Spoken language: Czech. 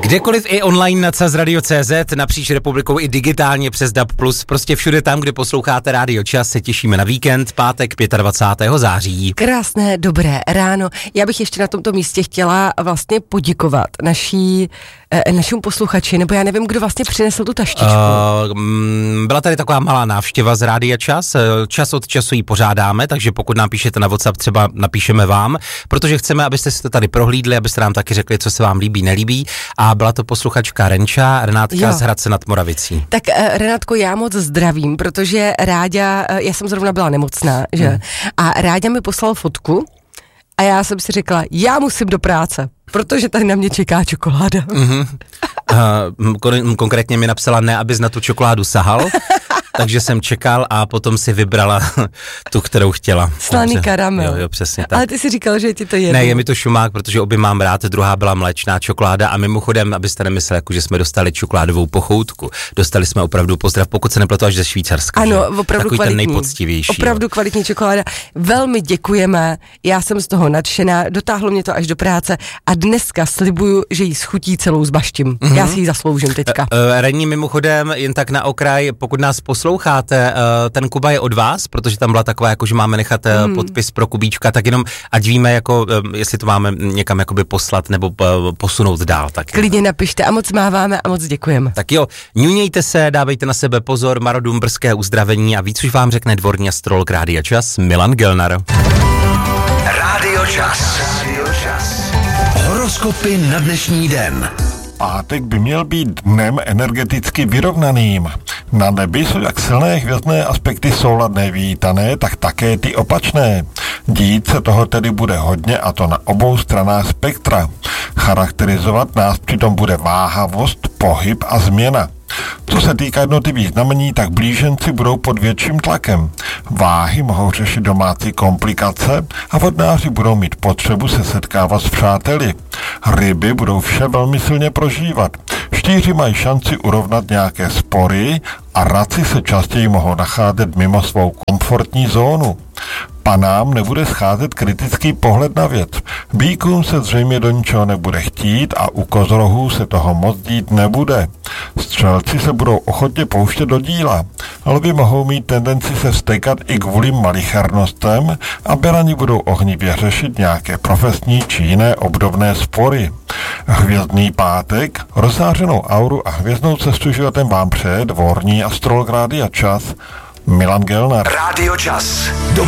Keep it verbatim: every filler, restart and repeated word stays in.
Kdekoliv i online na cas radio tečka cé zet, napříč republikou i digitálně přes D A B plus, prostě všude tam, kde posloucháte Rádio Čas, se těšíme na víkend, pátek dvacátého pátého září. Krásné, dobré ráno. Já bych ještě na tomto místě chtěla vlastně poděkovat naší, eh, našemu posluchači, nebo já nevím, kdo vlastně přinesl tu taštičku. Uh, byla tady taková malá návštěva z Rádia Čas, čas od času ji pořádáme, takže pokud nám píšete na WhatsApp, třeba napíšeme vám, protože chceme, abyste si to tady prohlídli, abyste nám taky řekli, co se vám líbí, nelíbí. A byla to posluchačka Renča, Renátka jo. z Hradce nad Moravicí. Tak uh, Renátko, já moc zdravím, protože Ráďa, uh, já jsem zrovna byla nemocná, že? Hmm. A Ráďa mi poslal fotku a já jsem si řekla, já musím do práce, protože tady na mě čeká čokoláda. Mm-hmm. Uh, kon- konkrétně mi napsala, ne, abys na tu čokoládu sahal. Takže jsem čekal a potom si vybrala tu, kterou chtěla. Slaný karamel. Jo, jo, přesně tak. Ale ty si říkal, že ti to jedno. Ne, je mi to šumák, protože obě mám rád, druhá byla mléčná čokoláda a mimochodem, abyste nemysleli, jako, že jsme dostali čokoládovou pochoutku. Dostali jsme opravdu pozdrav, pokud se nepletu, až ze Švýcarska. Ano, že? opravdu Takový kvalitní. Ten nejpoctivější. Opravdu jo. Kvalitní čokoláda. Velmi děkujeme, já jsem z toho nadšená, dotáhlo mě to až do práce a dneska slibuju, že ji schutí celou zbaštím. Mm-hmm. Já si ji zasloužím teďka. Uh, uh, Rení, mimochodem, jen tak na okraj, pokud nás posloucháte, ten Kuba je od vás, protože tam byla taková, jako že máme nechat hmm. podpis pro Kubíčka, tak jenom ať víme, jako, jestli to máme někam jakoby poslat nebo posunout dál. Tak klidně napište a moc máváme a moc děkujeme. Tak jo, ňunějte se, dávejte na sebe pozor, marodům brzké uzdravení a víc už vám řekne dvorní astrolog Rádia Čas Milan Gelnar. Rádio Čas. Rádio Čas. Horoskopy na dnešní den. Pátek by měl být dnem energeticky vyrovnaným. Na nebi jsou jak silné hvězdné aspekty souladné vítané, tak také ty opačné. Dít se toho tedy bude hodně a to na obou stranách spektra. Charakterizovat nás přitom bude váhavost, pohyb a změna. Co se týká jednotlivých znamení, tak blíženci budou pod větším tlakem. Váhy mohou řešit domácí komplikace a vodnáři budou mít potřebu se setkávat s přáteli. Ryby budou vše velmi silně prožívat. Štíři mají šanci urovnat nějaké spory a raci se častěji mohou nacházet mimo svou komfortní zónu. Panám nebude scházet kritický pohled na věc. Býkům se zřejmě do ničeho nebude chtít a u kozorohů se toho moc dít nebude. Střelci se budou ochotně pouštět do díla. Lvi mohou mít tendenci se vztekat i kvůli malichernostem a berani budou ohnivě řešit nějaké profesní či jiné obdobné spory. Hvězdný pátek, rozzářenou auru a hvězdnou cestu životem vám přeje dvorní astrolog Rádia Čas Milan Gelnar. Rádio Čas.